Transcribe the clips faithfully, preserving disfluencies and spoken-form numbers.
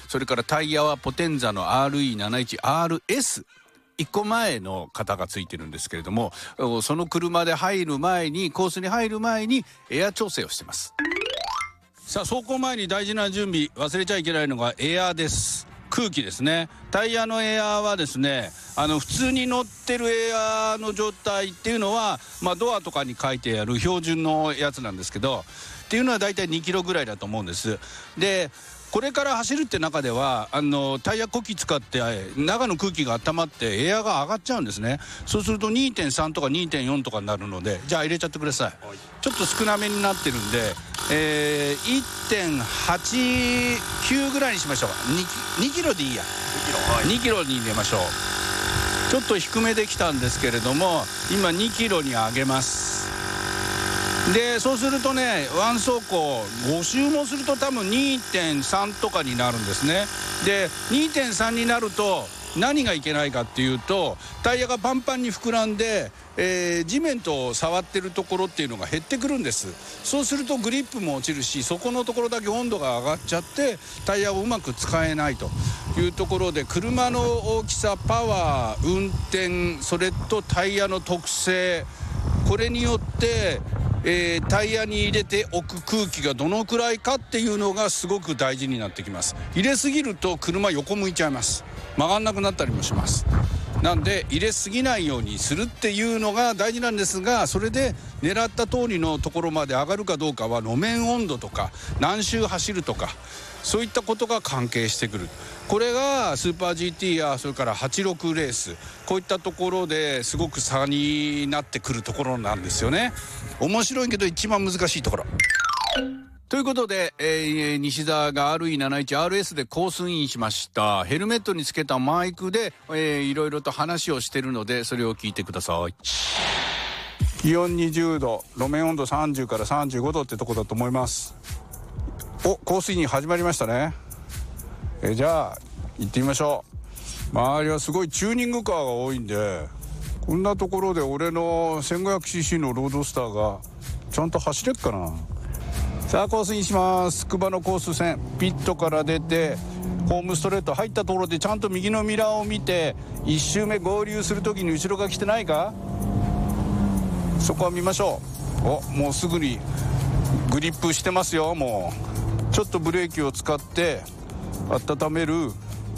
それからタイヤはポテンザの アールイーななじゅういちアールエス、いっこまえの型がついてるんですけれども、その車で入る前に、コースに入る前にエア調整をしてます。さあ、走行前に大事な準備、忘れちゃいけないのがエアです。空気ですね。タイヤのエアはですね、あの普通に乗ってるエアの状態っていうのは、まあ、ドアとかに書いてある標準のやつなんですけど、っていうのはだいたいにキロぐらいだと思うんです。でこれから走るって中ではあのタイヤ呼気使って中の空気が温まってエアが上がっちゃうんですね。そうすると にてんさん とか にてんよん とかになるので、じゃあ入れちゃってください、はい、ちょっと少なめになってるんで、えー、いってんはちきゅう ぐらいにしましょう。 に, にキロでいいや、にキロ、はい、にキロに入れましょう。ちょっと低めできたんですけれども、今にキロに上げます。でそうするとね、ワン走行ご周もすると多分 にてんさん とかになるんですね。で にてんさん になると何がいけないかっていうと、タイヤがパンパンに膨らんで、えー、地面と触ってるところっていうのが減ってくるんです。そうするとグリップも落ちるし、そこのところだけ温度が上がっちゃってタイヤをうまく使えないというところで、車の大きさ、パワー、運転、それとタイヤの特性、これによってえー、タイヤに入れておく空気がどのくらいかっていうのがすごく大事になってきます。入れすぎると車横向いちゃいます。曲がんなくなったりもします。なんで入れすぎないようにするっていうのが大事なんですが、それで狙った通りのところまで上がるかどうかは路面温度とか何周走るとか、そういったことが関係してくる。これがスーパー ジーティー やそれからはちじゅうろくレース、こういったところですごく差になってくるところなんですよね。面白いけど一番難しいところということで、えー、西澤が アールイーななじゅういちアールエス でコースインしました。ヘルメットにつけたマイクで、えー、いろいろと話をしてるので、それを聞いてください。気温にじゅうど、路面温度さんじゅうからさんじゅうごどってとこだと思います。お、コースイン始まりましたね。えじゃあ行ってみましょう。周りはすごいチューニングカーが多いんで、こんなところで俺の せんごひゃくシーシー のロードスターがちゃんと走れっかな。さあコースインします。筑波のコース線、ピットから出てホームストレート入ったところでちゃんと右のミラーを見て、いっ周目合流するときに後ろが来てないか、そこは見ましょう。お、もうすぐにグリップしてますよ。もうちょっとブレーキを使って温める。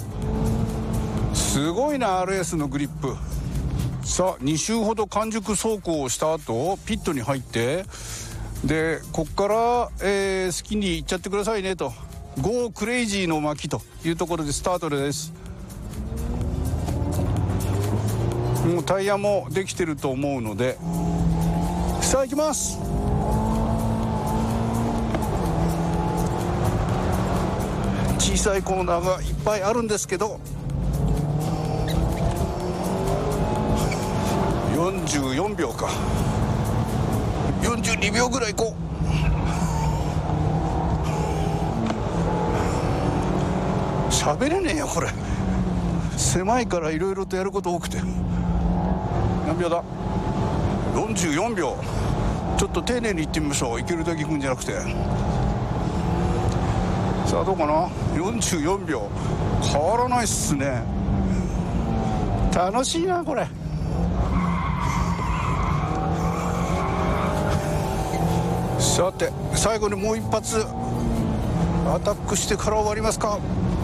すごいな アールエス のグリップ。さあに周ほど完熟走行をした後ピットに入って、でこっから、えー、好きに行っちゃってくださいねと、ゴークレイジーの巻というところでスタートです。もうタイヤもできてると思うので、さあ行きます。小さいコーナーがいっぱいあるんですけど、よんじゅうよんびょうか、よんじゅうにびょうぐらい行こう。喋れねえよこれ、狭いからいろいろとやること多くて。何秒だ、よんじゅうよんびょう。ちょっと丁寧に行ってみましょう。行けるだけ行くんじゃなくて。さあどうかな、よんじゅうよんびょう、変わらないっすね。楽しいなこれ。さて最後にもう一発アタックしてから終わりますか。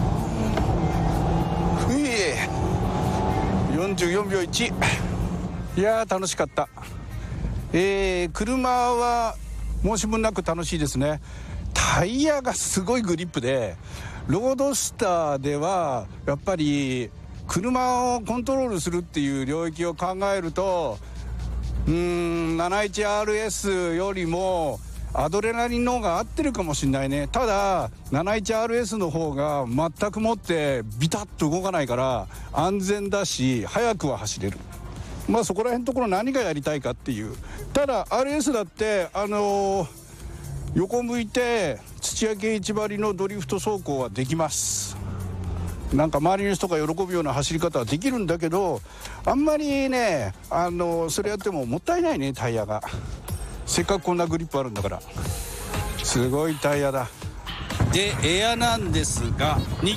ふい、よんじゅうよんびょういち。いやー楽しかった。えー、車は申し分なく楽しいですね。タイヤがすごいグリップで、ロードスターではやっぱり車をコントロールするっていう領域を考えると、うーん ななじゅういちアールエス よりもアドレナリンの方が合ってるかもしれないね。ただ ななじゅういちアールエス の方が全くもってビタッと動かないから安全だし速くは走れる。まあそこら辺のところ何がやりたいかっていう。ただ アールエス だってあのー、横向いて土屋圭一ばりのドリフト走行はできます。なんか周りの人が喜ぶような走り方はできるんだけど、あんまりねあのー、それやってももったいないね。タイヤがせっかくこんなグリップあるんだから。すごいタイヤだ。でエアなんですが